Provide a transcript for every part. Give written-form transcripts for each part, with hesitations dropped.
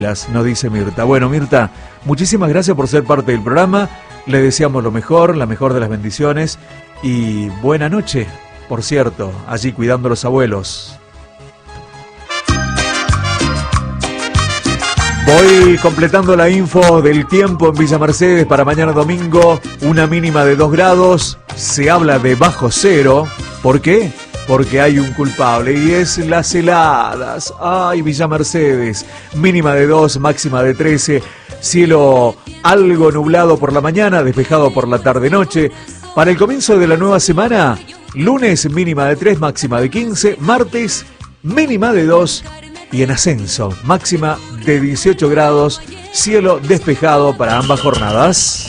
nos dice Mirta. Bueno, Mirta, muchísimas gracias por ser parte del programa. Le deseamos lo mejor, la mejor de las bendiciones y buena noche, por cierto, allí cuidando a los abuelos. Voy completando la info del tiempo en Villa Mercedes para mañana domingo. Una mínima de 2 grados. Se habla de bajo cero. ¿Por qué? Porque hay un culpable y es las heladas. Ay, Villa Mercedes. Mínima de 2, máxima de 13. Cielo algo nublado por la mañana, despejado por la tarde-noche. Para el comienzo de la nueva semana, lunes mínima de 3, máxima de 15. Martes mínima de 2. Y en ascenso, máxima de 18 grados, cielo despejado para ambas jornadas.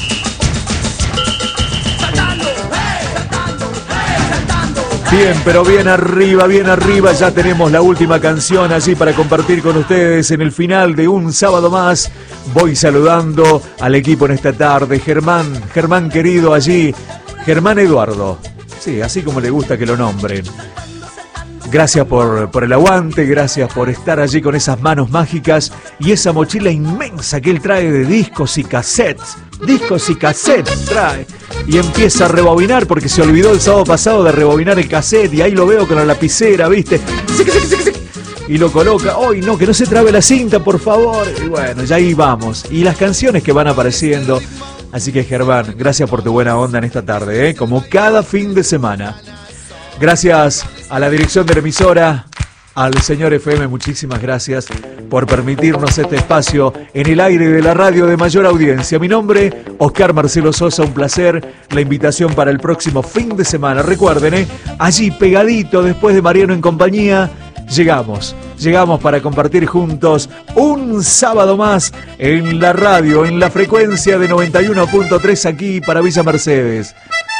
Bien, pero bien arriba, ya tenemos la última canción allí para compartir con ustedes en el final de un sábado más. Voy saludando al equipo en esta tarde, Germán querido allí, Germán Eduardo, sí, así como le gusta que lo nombren. Gracias por el aguante, gracias por estar allí con esas manos mágicas y esa mochila inmensa que él trae de discos y cassettes. Discos y cassettes trae. Y empieza a rebobinar porque se olvidó el sábado pasado de rebobinar el cassette y ahí lo veo con la lapicera, ¿viste? Y lo coloca. ¡Ay, no, que no se trabe la cinta, por favor! Y bueno, ya ahí vamos. Y las canciones que van apareciendo. Así que, Germán, gracias por tu buena onda en esta tarde, ¿eh? Como cada fin de semana. Gracias a la dirección de la emisora, al señor FM, muchísimas gracias por permitirnos este espacio en el aire de la radio de mayor audiencia. Mi nombre, Oscar Marcelo Sosa, un placer. La invitación para el próximo fin de semana. Recuerden, allí pegadito, después de Mariano en compañía, llegamos para compartir juntos un sábado más en la radio, en la frecuencia de 91.3 aquí para Villa Mercedes,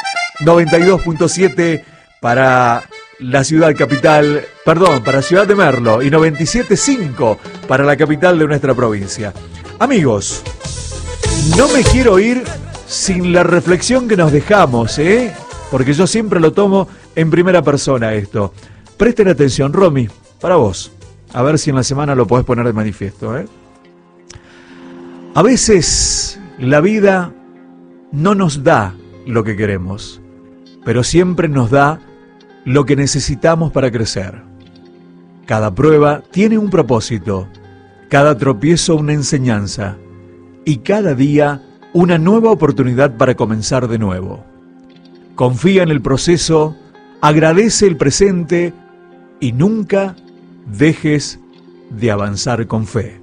92.7 para la ciudad capital, para Ciudad de Merlo y 97.5 para la capital de nuestra provincia. Amigos, no me quiero ir sin la reflexión que nos dejamos, porque yo siempre lo tomo en primera persona esto. Presten atención, Romy, para vos. A ver si en la semana lo podés poner de manifiesto, A veces la vida no nos da lo que queremos, pero siempre nos da lo que necesitamos para crecer. Cada prueba tiene un propósito, cada tropiezo una enseñanza y cada día una nueva oportunidad para comenzar de nuevo. Confía en el proceso, agradece el presente y nunca dejes de avanzar con fe.